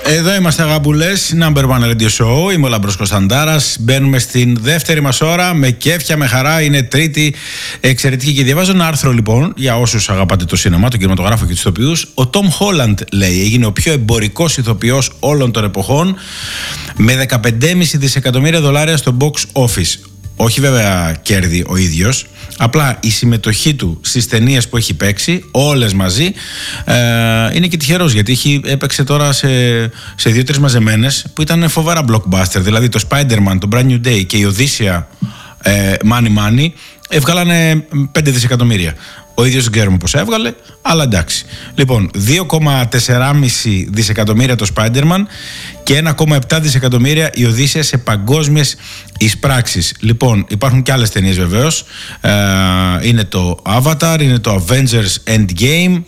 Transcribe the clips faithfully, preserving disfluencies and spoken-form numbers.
Εδώ είμαστε, αγαπουλές, Number One Radio Show. Είμαι ο Λαμπρός Κωνσταντάρας. Μπαίνουμε στην δεύτερη μας ώρα με κέφια, με χαρά. Είναι τρίτη, εξαιρετική. Και διαβάζω ένα άρθρο, λοιπόν, για όσους αγαπάτε το σινεμά, τον κινηματογράφο και τους ηθοποιούς. Ο Τόμ Χόλαντ, λέει, έγινε ο πιο εμπορικός ηθοποιός όλων των εποχών, με δεκαπέντε κόμμα πέντε δισεκατομμύρια δολάρια στο box office. Όχι βέβαια κέρδη ο ίδιος, απλά η συμμετοχή του στις ταινίες που έχει παίξει, όλες μαζί, ε, είναι και τυχερός, γιατί έχει, έπαιξε τώρα σε, σε δύο-τρεις μαζεμένες που ήταν φοβερά blockbuster. Δηλαδή το Spider-Man, το Brand New Day και η Οδύσσια, ε, Money Money, έβγαλανε πέντε δισεκατομμύρια. Ο ίδιος δεν ξέρουμε πώς έβγαλε, αλλά εντάξει. Λοιπόν, δύο κόμμα τέσσερα δισεκατομμύρια το Spider-Man και ένα κόμμα επτά δισεκατομμύρια η Οδύσσια σε παγκόσμιες εισπράξεις. Λοιπόν, υπάρχουν και άλλες ταινίες βεβαίως. Ε, είναι το Avatar, είναι το Avengers Endgame.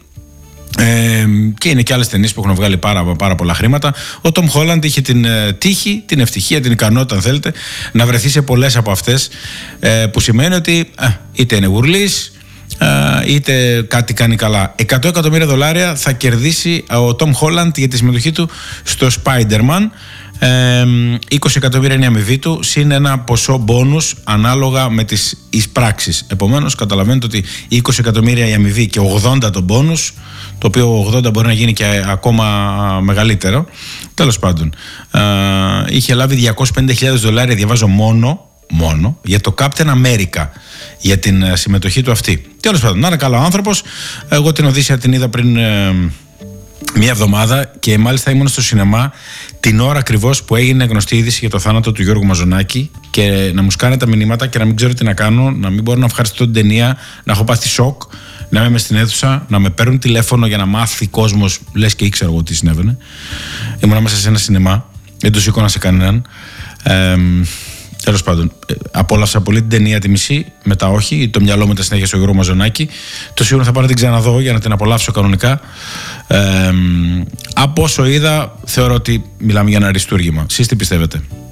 Ε, και είναι και άλλες ταινίες που έχουν βγάλει πάρα, πάρα πολλά χρήματα. Ο Τόμ Χόλαντ είχε την ε, τύχη, την ευτυχία, την ικανότητα, αν θέλετε, να βρεθεί σε πολλές από αυτές, ε, που σημαίνει ότι ε, είτε είναι γουρλής, είτε κάτι κάνει καλά. εκατό εκατομμύρια δολάρια θα κερδίσει ο Τόμ Χόλαντ για τη συμμετοχή του στο Spider-Man. ε, είκοσι εκατομμύρια είναι η αμοιβή του, συν ένα ποσό μπόνους ανάλογα με τις εισπράξεις. Επομένως καταλαβαίνετε ότι είκοσι εκατομμύρια η αμοιβή και ογδόντα το μπόνους, το οποίο ογδόντα μπορεί να γίνει και ακόμα μεγαλύτερο. Τέλος πάντων, ε, είχε λάβει διακόσιες πενήντα χιλιάδες δολάρια, διαβάζω, μόνο μόνο για το Captain America, για την uh, συμμετοχή του αυτή. Τέλος πάντων, να είναι καλό άνθρωπος. Εγώ την Οδύσσια την είδα πριν uh, μία εβδομάδα και μάλιστα ήμουν στο σινεμά την ώρα ακριβώς που έγινε γνωστή είδηση για το θάνατο του Γιώργου Μαζονάκη, και να μου σκάνε τα μηνύματα και να μην ξέρω τι να κάνω, να μην μπορώ να ευχαριστώ την ταινία, να έχω πάθει σοκ, να είμαι στην αίθουσα, να με παίρνουν τηλέφωνο για να μάθει κόσμος, λες και ήξερα εγώ τι συνέβαινε. Ήμουν μέσα σε ένα σινεμά, δεν το σήκωνα σε κανέναν. Ε, Τέλος πάντων, απόλαυσα πολύ την ταινία τη μισή, μετά όχι. Το μυαλό μου ήταν συνέχεια στο Γιώργο Μαζονάκη. Το σίγουρο θα πάω να την ξαναδώ για να την απολαύσω κανονικά. Ε, από όσο είδα, θεωρώ ότι μιλάμε για ένα αριστούργημα. Εσείς τι πιστεύετε?